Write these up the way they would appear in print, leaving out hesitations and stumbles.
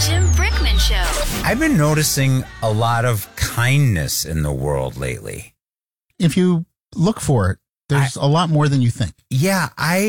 Jim Brickman Show. I've been noticing a lot of kindness in the world lately. If you look for it, there's a lot more than you think. Yeah,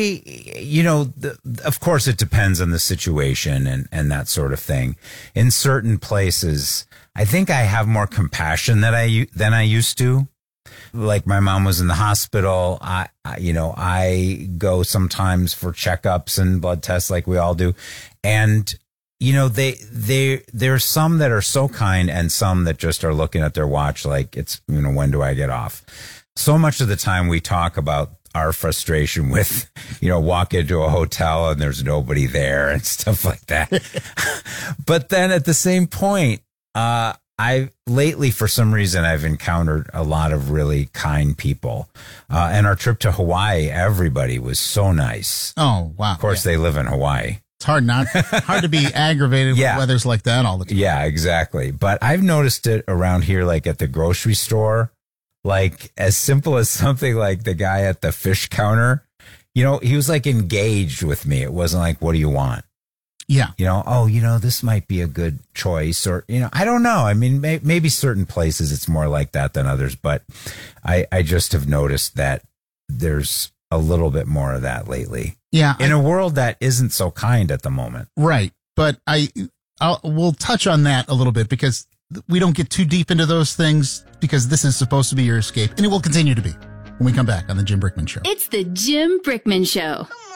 of course it depends on the situation and that sort of thing. In certain places, I think I have more compassion than I used to. Like my mom was in the hospital. I go sometimes for checkups and blood tests like we all do. And, there's some that are so kind and some that just are looking at their watch like it's, when do I get off? So much of the time we talk about our frustration with, walk into a hotel and there's nobody there and stuff like that. But then at the same point, lately, for some reason, I've encountered a lot of really kind people. And our trip to Hawaii, everybody was so nice. Oh, wow. Of course, They live in Hawaii. It's hard to be aggravated with weathers like that all the time. Yeah, exactly. But I've noticed it around here, like at the grocery store, like as simple as something like the guy at the fish counter. He was like engaged with me. It wasn't like, what do you want? Yeah. This might be a good choice or, I don't know. I mean, maybe certain places it's more like that than others, but I just have noticed that there's a little bit more of that lately. Yeah. In a world that isn't so kind at the moment. Right. But we'll touch on that a little bit because we don't get too deep into those things because this is supposed to be your escape and it will continue to be when we come back on the Jim Brickman Show. It's the Jim Brickman Show.